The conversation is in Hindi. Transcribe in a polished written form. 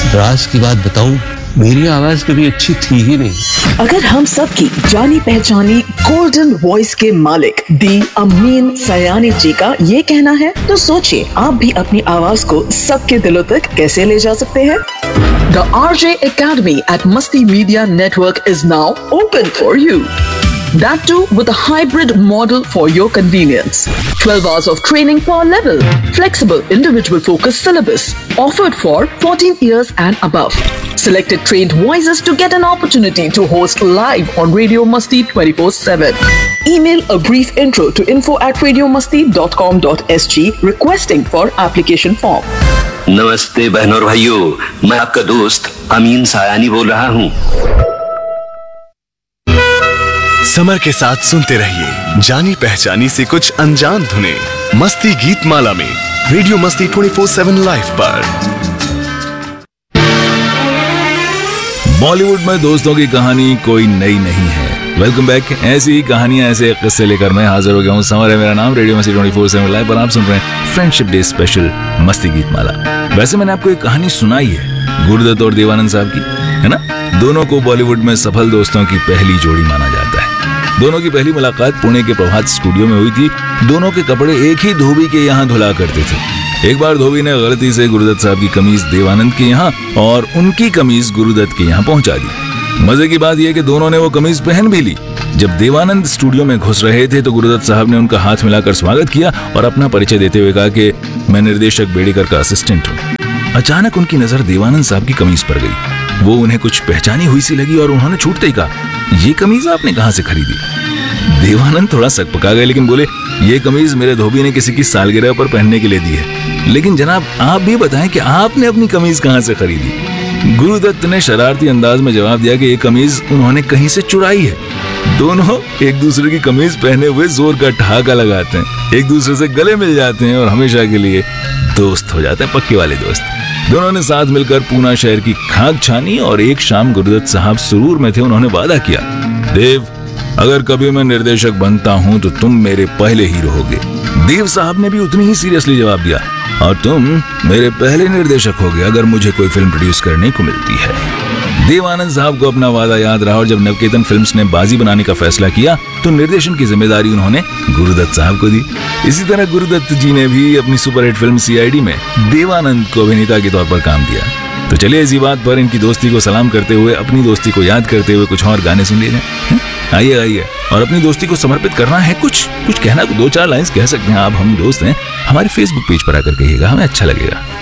राज की बात बताऊं, मेरी आवाज कभी अच्छी थी ही नहीं। अगर हम सब की जानी पहचानी गोल्डन वॉइस के मालिक दी अमीन सयानी जी का ये कहना है, तो सोचिए आप भी अपनी आवाज को सबके दिलों तक कैसे ले जा सकते हैं। The RJ Academy at Masti Media Network is now open for you. That too with a hybrid model for your convenience. 12 hours of training per level. Flexible individual focused syllabus. Offered for 14 years and above. Selected trained voices to get an opportunity to host live on Radio Masti 24/7. Email a brief intro to info@radiomasti.com.sg requesting for application form. नमस्ते बहनों और भाइयों, मैं आपका दोस्त अमीन सायानी बोल रहा हूँ। समर के साथ सुनते रहिए जानी पहचानी से कुछ अनजान धुने मस्ती गीत माला में रेडियो मस्ती 24/7 लाइव पर। बॉलीवुड में दोस्तों की कहानी कोई नई नहीं है। Welcome back. ऐसी ही कहानियां, ऐसे किस्से लेकर मैं हाजिर हो गया हूँ। समर है मेरा नाम, रेडियो मस्ती 24/7 लाइव पर आप सुन रहे हैं फ्रेंडशिप डे स्पेशल मस्ती गीत माला। वैसे मैंने आपको एक कहानी सुनाई है गुरुदत्त और देवानंद साहब की, है ना। दोनों को बॉलीवुड में सफल दोस्तों की पहली जोड़ी माना जाता है। दोनों की पहली मुलाकात पुणे के प्रभात स्टूडियो में हुई थी। दोनों के कपड़े एक ही धोबी के यहाँ धुला करते थे। एक बार धोबी ने गलती से गुरुदत्त साहब की कमीज देवानंद के यहाँ और उनकी कमीज गुरुदत्त के यहाँ पहुंचा दी। मजे की बात यह कि दोनों ने वो कमीज पहन भी ली। जब देवानंद स्टूडियो में घुस रहे थे तो गुरुदत्त साहब ने उनका हाथ मिलाकर स्वागत किया और अपना परिचय देते हुए कहा कि मैं निर्देशक बेड़ेकर का असिस्टेंट हूँ। अचानक उनकी नजर देवानंद साहब की कमीज पर गई। वो उन्हें कुछ पहचानी हुई सी लगी और उन्होंने छूटते ही कहा, ये कमीज आपने कहाँ से खरीदी? देवानंद थोड़ा सकपका गए, लेकिन बोले, ये कमीज मेरे धोबी ने किसी की सालगिरह पर पहनने के लिए दी है। लेकिन जनाब आप भी बताएं कि आपने अपनी कमीज कहाँ से खरीदी? गुरुदत्त ने शरारती अंदाज में जवाब दिया कि ये कमीज उन्होंने कहीं से चुराई है। दोनों एक दूसरे की कमीज पहने हुए जोर का ठहाका लगाते हैं, एक दूसरे से गले मिल जाते हैं और हमेशा के लिए दोस्त हो जाते हैं, पक्के वाले दोस्त। दोनों ने साथ मिलकर पूना शहर की खाक छानी और एक शाम गुरुदत्त साहब सुरूर में थे। उन्होंने वादा किया, देव अगर कभी मैं निर्देशक बनता हूं तो तुम मेरे पहले हीरो होगे। देव साहब ने भी उतनी ही सीरियसली जवाब दिया, और तुम मेरे पहले निर्देशक होगे अगर मुझे कोई फिल्म प्रोड्यूस करने को मिलती है। देवानंद साहब को अपना वादा याद रहा और जब नवकेतन फिल्म्स ने बाजी बनाने का फैसला किया तो निर्देशन की जिम्मेदारी उन्होंने गुरुदत्त साहब को दी। इसी तरह गुरुदत्त जी ने भी अपनी सुपरहिट फिल्म सीआईडी में देवानंद को अभिनेता के तौर पर काम दिया। तो चलिए इसी बात पर इनकी दोस्ती को सलाम करते हुए, अपनी दोस्ती को याद करते हुए कुछ और गाने सुन लिए जाए। आइए आइए, और अपनी दोस्ती को समर्पित करना है, कुछ कहना, 2-4 लाइंस कह सकते हैं आप, हम दोस्त हैं। हमारे फेसबुक पेज पर आकर कहिएगा, हमें अच्छा लगेगा।